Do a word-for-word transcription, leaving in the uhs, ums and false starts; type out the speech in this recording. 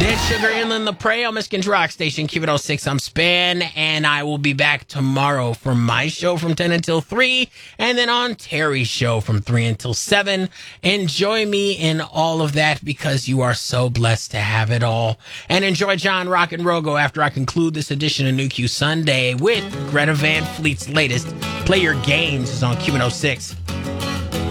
It's Sugar Inland La Prey on Michigan's Rock Station, Q one oh six. I'm Span, and I will be back tomorrow for my show from ten until three, and then on Terry's show from three until seven. Enjoy me in all of that because you are so blessed to have it all. And enjoy John Rock and Rogo after I conclude this edition of New Q Sunday with Greta Van Fleet's latest Play Your Games is on Q one oh six.